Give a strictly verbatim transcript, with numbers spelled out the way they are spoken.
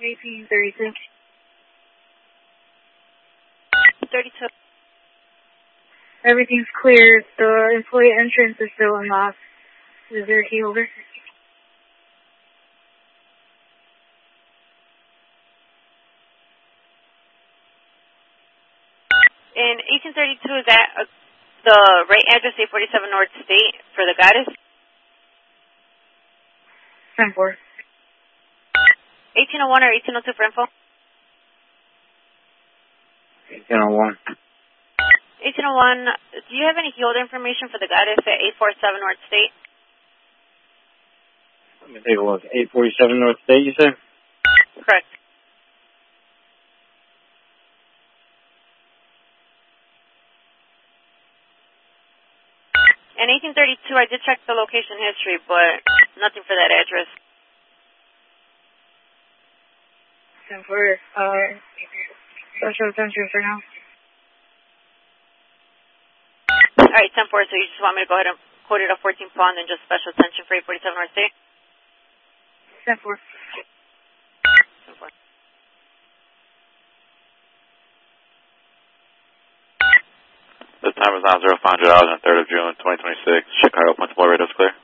eighteen thirty-two. thirty-two. Everything's clear. The employee entrance is still unlocked. Is there a key holder? In eighteen thirty-two, is that uh, the right address, eight forty-seven North State, for the goddess? ten four. eighteen oh one or eighteen oh two for info? eighteen oh one. eighteen oh one, do you have any key holder information for the goddess at eight forty-seven North State? Let me take a look. eight forty-seven North State, you said? Correct. In eighteen thirty-two, I did check the location history, but nothing for that address. ten four. Uh, special attention for now. All right, ten four, so you just want me to go ahead and quote it a fourteen pound and just special attention for eight forty-seven North State? ten four. ten four. The time is now zero five hundred hours on the third of June, twenty twenty-six. Chicago Punch Bowl, radio's clear.